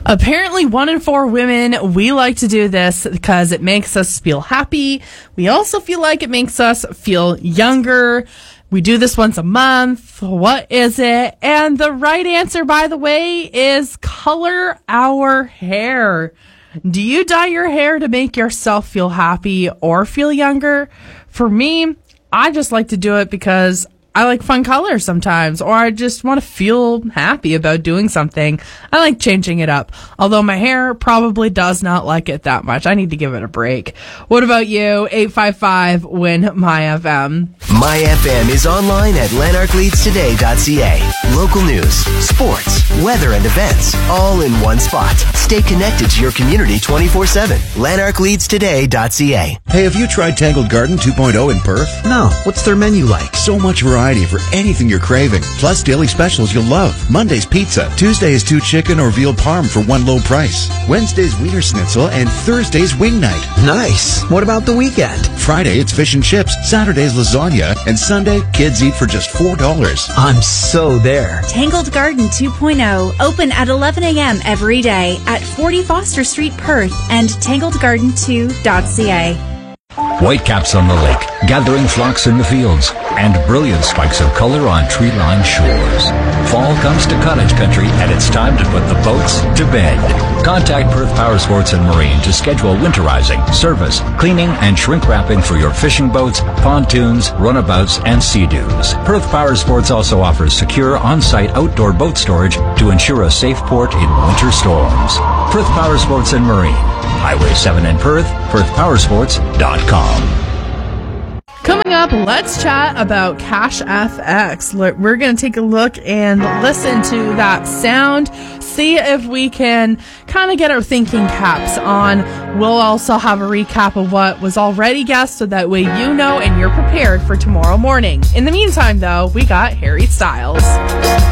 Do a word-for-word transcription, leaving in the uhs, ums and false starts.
Apparently, one in four women, we like to do this because it makes us feel happy. We also feel like it makes us feel younger. We do this once a month. What is it? And the right answer, by the way, is color our hair. Do you dye your hair to make yourself feel happy or feel younger? For me, I just like to do it because I like fun colors sometimes, or I just want to feel happy about doing something. I like changing it up, although my hair probably does not like it that much. I need to give it a break. What about you? eight five five, W I N, MyFM. MyFM is online at lanark leads today dot c a. Local news, sports, weather, and events, all in one spot. Stay connected to your community twenty-four seven. lanark leads today dot c a. Hey, have you tried Tangled Garden two point oh in Perth? No. What's their menu like? So much variety for anything you're craving. Plus daily specials you'll love. Monday's pizza. Tuesday is two chicken or veal parm for one low price. Wednesday's wiener schnitzel and Thursday's wing night. Nice. What about the weekend? Friday it's fish and chips. Saturday's lasagna. And Sunday, kids eat for just four dollars. I'm so there. Tangled Garden two point oh. Open at eleven a.m. every day at forty Foster Street, Perth, and tangled garden two dot c a. Whitecaps on the lake, gathering flocks in the fields, and brilliant spikes of color on tree-lined shores. Fall comes to cottage country, and it's time to put the boats to bed. Contact Perth Power Sports and Marine to schedule winterizing, service, cleaning, and shrink wrapping for your fishing boats, pontoons, runabouts, and sea-doos. Perth Power Sports also offers secure on-site outdoor boat storage to ensure a safe port in winter storms. Perth Power Sports and Marine, Highway seven in Perth, perth power sports dot com. Coming up, let's chat about Cash F X. We're going to take a look and listen to that sound, see if we can kind of get our thinking caps on. We'll also have a recap of what was already guessed so that way you know and you're prepared for tomorrow morning. In the meantime, though, we got Harry Styles.